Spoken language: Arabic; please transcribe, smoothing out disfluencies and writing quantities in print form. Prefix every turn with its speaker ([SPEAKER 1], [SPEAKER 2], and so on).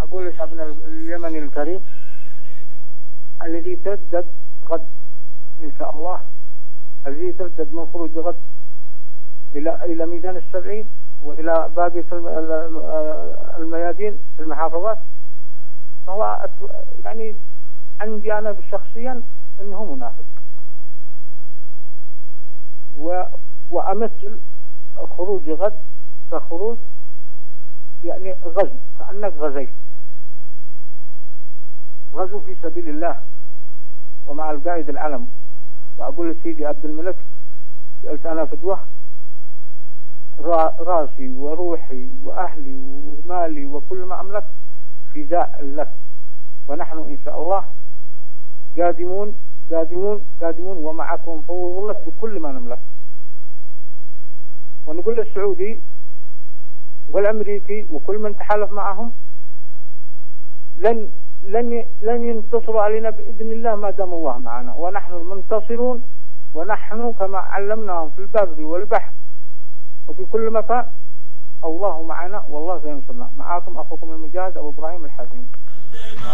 [SPEAKER 1] أقول لشعبنا اليمني الكريم الذي يتردد غد إن شاء الله، الذي يتردد من خروج غد إلى ميدان السبعين وإلى باقي الميادين في المحافظات، فهو يعني عندي أنا شخصيا أنه منافق، وأمثل خروج غد كخروج يعني غزو، كأنك غزيت غزو في سبيل الله ومع القائد العلم. وأقول لسيدي عبد الملك سألت أنا فدوة راسي وروحي وأهلي ومالي وكل ما أملك فداء لك، ونحن إن شاء الله قادمون قادمون قادمون ومعكم فوض لك بكل ما نملك. ونقول للسعودي والأمريكي وكل من تحالف معهم لن ينتصروا علينا بإذن الله ما دام الله معنا، ونحن المنتصرون، ونحن كما علمناهم في البر والبحر وفي كل مكان الله معنا والله سينصرنا. معاكم أخوكم المجاهد أبو إبراهيم الحاتمي.